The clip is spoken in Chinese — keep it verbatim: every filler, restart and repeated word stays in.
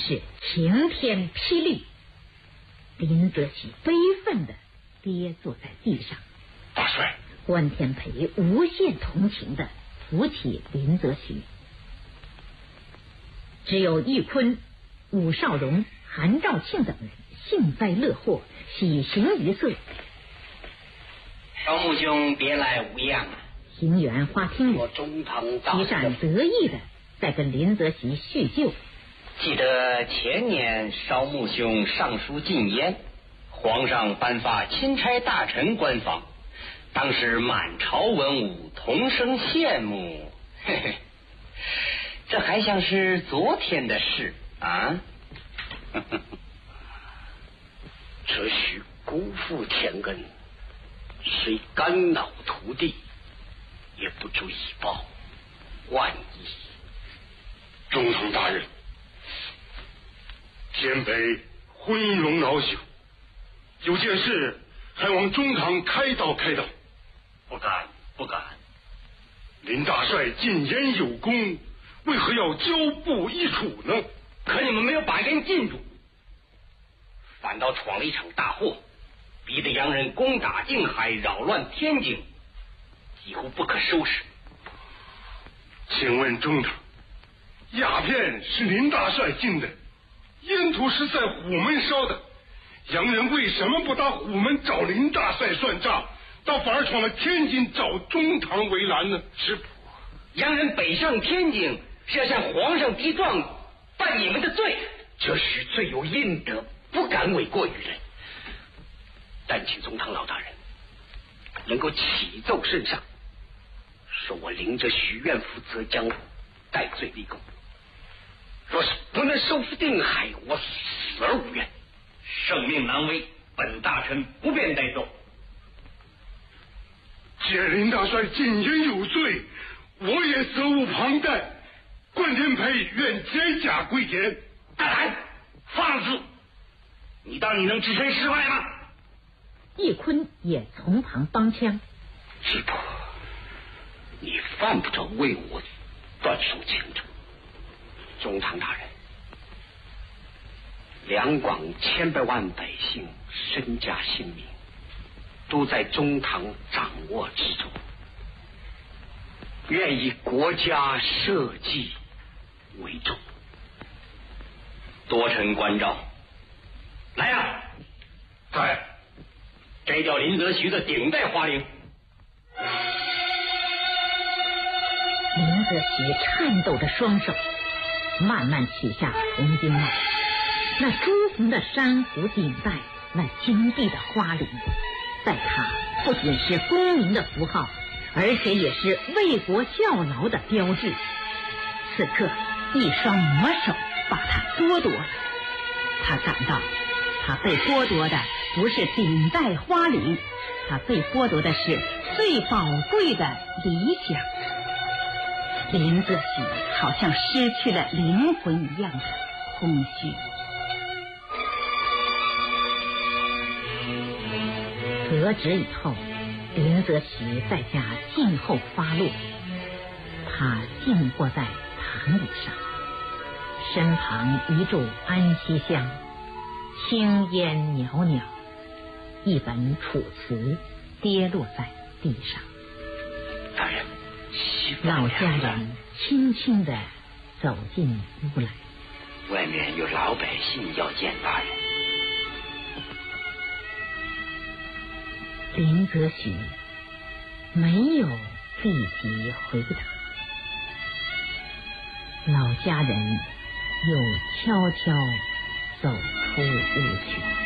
是晴天霹雳。林则徐悲愤地跌坐在地上。 大帅， 关天培无限同情地扶起林则徐。只有奕坤、武少荣、韩兆庆等人幸灾乐祸，喜形于色。 少穆兄别来无恙啊！ 邢元花听我中堂大齐善得意的在跟林则徐叙旧。 记得前年少穆兄上书进言，皇上颁发钦差大臣官方，当时满朝文武同声羡慕。嘿嘿，这还像是昨天的事啊！ 这许辜负天恩，虽肝脑涂地，也不足以报。万一中堂大人，前辈昏庸恼羞，有件事还望中堂开导开导。 不敢不敢。 林大帅进言有功，为何要交部一处呢？ 可你们没有把人禁住，反倒闯了一场大祸，逼得洋人攻打定海，扰乱天津，几乎不可收拾。 请问中堂，鸦片是林大帅进的，烟土是在虎门烧的，洋人为什么不打虎门找林大帅算账，倒反而闯了天津找中堂为难呢？ 师傅，洋人北上天津是要向皇上逼状，办你们的罪， 这许罪有应得，不敢诿过于人。但请中堂老大人能够启奏圣上，说我林则徐愿负责江湖，戴罪立功。若是不能收复定海，我死而无怨。 圣命难违，本大臣不便代奏。 既然林大帅进言有罪，我也责无旁贷。关天培愿解甲归田。 大胆放肆！你当你能置身事外吗？ 奕坤也从旁帮腔。 师伯，你犯不着为我断送前程。中堂大人，两广千百万百姓身家性命都在中堂掌握之中，愿以国家社稷为重。 多臣关照，来呀！ 在。 摘掉林则徐的顶戴花翎。 林则徐颤抖着双手，慢慢取下红缨帽，那朱红的珊瑚顶戴，那金碧的花翎，在他不仅是功名的符号，而且也是为国效劳的标志。此刻一双魔手把他剥夺了，他感到他被剥夺的不是顶戴花翎，他被剥夺的是最宝贵的理想。林则徐好像失去了灵魂一样的空虚。革职以后，林则徐在家静候发落。他静卧在躺椅上，身旁一炷安息香，青烟袅袅，一本楚辞跌落在地上。 大人， 老家人轻轻地走进屋来。 外面有老百姓要见大人。 林则徐没有立即回答，老家人又悄悄走出屋去。